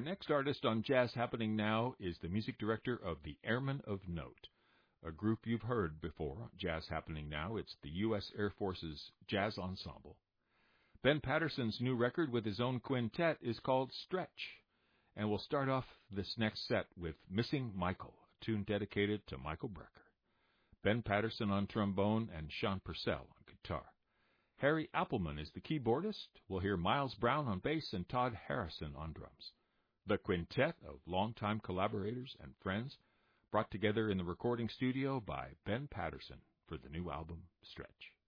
next artist on Jazz Happening Now is the music director of the Airmen of Note, a group you've heard before on Jazz Happening Now. It's the U.S. Air Force's jazz ensemble. Ben Patterson's new record with his own quintet is called Stretch, and we'll start off this next set with Missing Michael, a tune dedicated to Michael Brecker. Ben Patterson on trombone and Sean Purcell on guitar. Harry Appleman is the keyboardist. We'll hear Miles Brown on bass and Todd Harrison on drums. The quintet of longtime collaborators and friends brought together in the recording studio by Ben Patterson for the new album, Stretch.